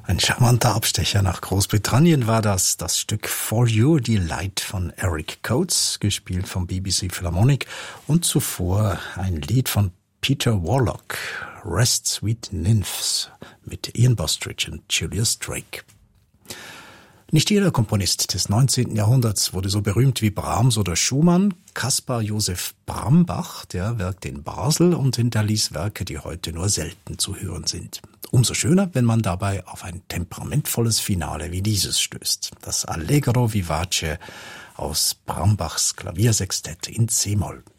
Ein charmanter Abstecher nach Großbritannien war das Stück For Your Delight von Eric Coates, gespielt vom BBC Philharmonic, und zuvor ein Lied von Peter Warlock, Rest Sweet Nymphs, mit Ian Bostridge und Julius Drake. Nicht jeder Komponist des 19. Jahrhunderts wurde so berühmt wie Brahms oder Schumann. Caspar Josef Brambach, der wirkte in Basel und hinterließ Werke, die heute nur selten zu hören sind. Umso schöner, wenn man dabei auf ein temperamentvolles Finale wie dieses stößt. Das Allegro Vivace aus Brambachs Klaviersextett in C-Moll.